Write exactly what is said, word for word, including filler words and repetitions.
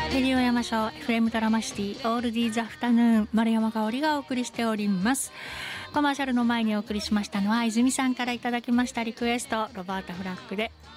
レディオ山椒 エフエム ドラマシティオールディーズアフタヌーン、丸山香織がお送りしております。コマーシャルの前にお送りしましたのは泉さんからいただきましたリクエスト、ロバータ・フラッグで